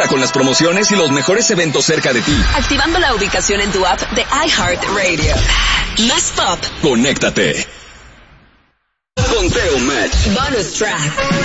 Conecta con las promociones y los mejores eventos cerca de ti. Activando la ubicación en tu app de iHeartRadio. Más pop. Conéctate. Conteo Match. Bonus track.